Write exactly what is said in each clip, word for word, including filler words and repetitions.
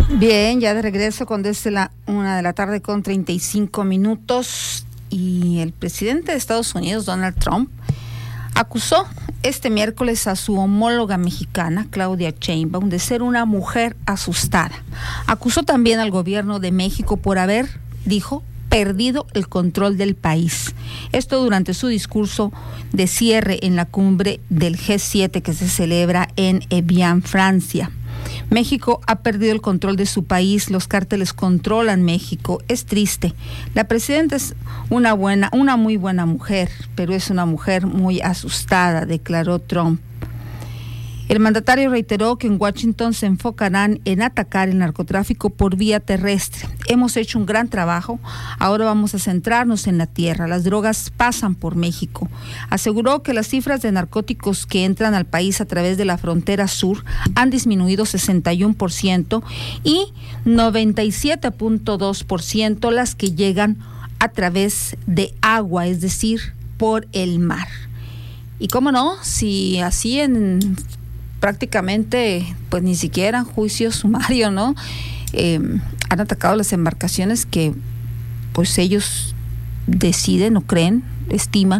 Bien, ya de regreso cuando es la una de la tarde con treinta y cinco minutos y el presidente de Estados Unidos, Donald Trump, acusó este miércoles a su homóloga mexicana, Claudia Sheinbaum, de ser una mujer asustada. Acusó también al gobierno de México por haber, dijo, perdido el control del país. Esto durante su discurso de cierre en la cumbre del G siete que se celebra en Evian, Francia. México ha perdido el control de su país, los cárteles controlan México, es triste. La presidenta es una buena, una muy buena mujer, pero es una mujer muy asustada, declaró Trump. El mandatario reiteró que en Washington se enfocarán en atacar el narcotráfico por vía terrestre. Hemos hecho un gran trabajo, ahora vamos a centrarnos en la tierra. Las drogas pasan por México. Aseguró que las cifras de narcóticos que entran al país a través de la frontera sur han disminuido sesenta y uno por ciento y noventa y siete punto dos por ciento las que llegan a través de agua, es decir, por el mar. Y cómo no, si así en prácticamente, pues ni siquiera en juicio sumario, ¿no? Eh, han atacado las embarcaciones que, pues ellos deciden o creen, estiman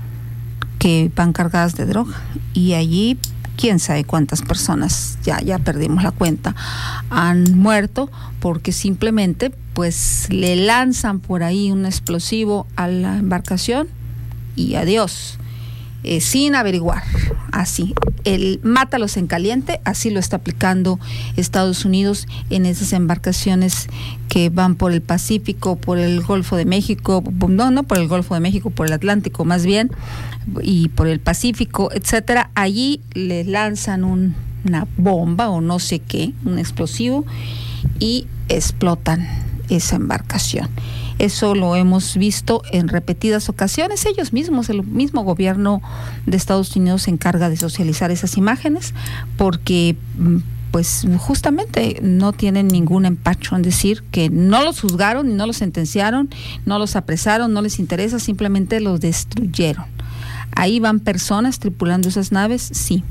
que van cargadas de droga. Y allí, quién sabe cuántas personas, ya, ya perdimos la cuenta, han muerto porque simplemente, pues le lanzan por ahí un explosivo a la embarcación y adiós. Eh, sin averiguar, así, el mátalos en caliente, así lo está aplicando Estados Unidos en esas embarcaciones que van por el Pacífico, por el Golfo de México, no, no por el Golfo de México, por el Atlántico más bien, y por el Pacífico, etcétera. Allí les lanzan un, una bomba o no sé qué, un explosivo, y explotan esa embarcación. Eso lo hemos visto en repetidas ocasiones. Ellos mismos, el mismo gobierno de Estados Unidos se encarga de socializar esas imágenes porque, pues, justamente no tienen ningún empacho en decir que no los juzgaron ni no los sentenciaron, no los apresaron, no les interesa, simplemente los destruyeron. Ahí van personas tripulando esas naves, sí.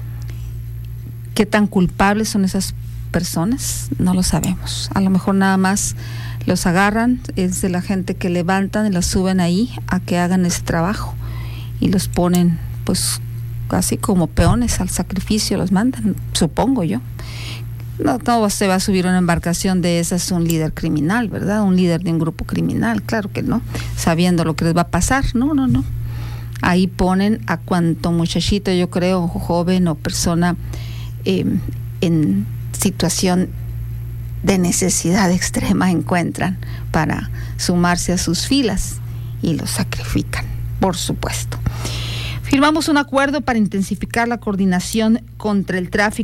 ¿Qué tan culpables son esas personas? No lo sabemos. A lo mejor nada más los agarran, es de la gente que levantan y los suben ahí a que hagan ese trabajo y los ponen pues casi como peones al sacrificio, los mandan, supongo yo. No, no se va a subir una embarcación de esas un líder criminal, ¿verdad? Un líder de un grupo criminal, claro que no, sabiendo lo que les va a pasar, no, no, no. Ahí ponen a cuanto muchachito, yo creo, joven o persona eh, en situación de necesidad extrema encuentran para sumarse a sus filas y los sacrifican, por supuesto. Firmamos un acuerdo para intensificar la coordinación contra el tráfico